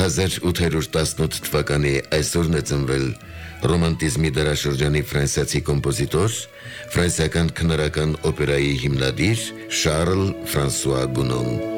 1818 թվականի այսօրն է ծնվել ռոմանտիզմի դարաշրջանի ֆրանսիացի կոմպոզիտոր, ֆրանսիական քնարական օպերայի հիմնադիր Շարլ Ֆրանսուଆ Գունոն։